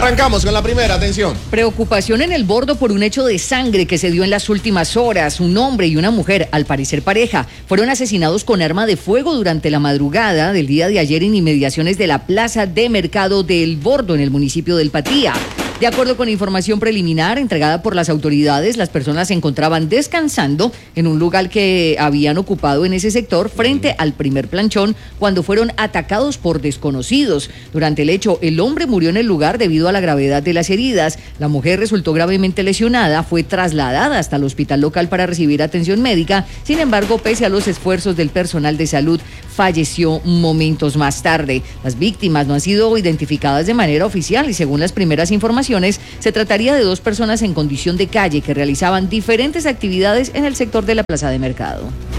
Arrancamos con la primera, atención. Preocupación en El Bordo por un hecho de sangre que se dio en las últimas horas. Un hombre y una mujer, al parecer pareja, fueron asesinados con arma de fuego durante la madrugada del día de ayer en inmediaciones de la plaza de mercado de El Bordo, en el municipio del Patía. De acuerdo con información preliminar entregada por las autoridades, las personas se encontraban descansando en un lugar que habían ocupado en ese sector frente al primer planchón cuando fueron atacados por desconocidos. Durante el hecho, el hombre murió en el lugar debido a la gravedad de las heridas. La mujer resultó gravemente lesionada, fue trasladada hasta el hospital local para recibir atención médica. Sin embargo, pese a los esfuerzos del personal de salud, falleció momentos más tarde. Las víctimas no han sido identificadas de manera oficial y según las primeras informaciones, se trataría de dos personas en condición de calle que realizaban diferentes actividades en el sector de la plaza de mercado.